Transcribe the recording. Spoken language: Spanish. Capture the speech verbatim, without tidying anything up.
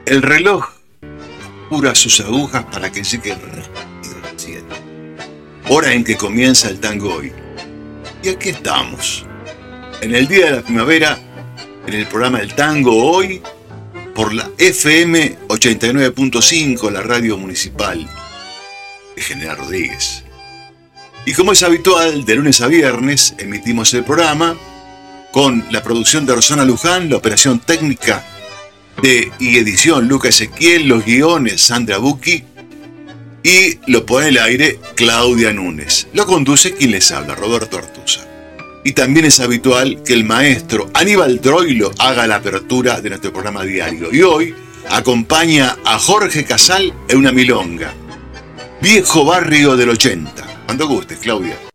El reloj apura sus agujas para que llegue rápido las siete, hora en que comienza el tango hoy. Y aquí estamos, en el día de la primavera, en el programa El Tango Hoy, por la F M ochenta y nueve punto cinco, la radio municipal de General Rodríguez. Y como es habitual, de lunes a viernes emitimos el programa con la producción de Rosana Luján, la operación técnica de y edición Luca Ezequiel, los guiones Sandra Bucchi y lo pone al aire Claudia Núñez. Lo conduce quien les habla, Roberto Artuza. Y también es habitual que el maestro Aníbal Troilo haga la apertura de nuestro programa diario. Y hoy acompaña a Jorge Casal en una milonga. Viejo barrio del ochenta. Cuando gustes, Claudia.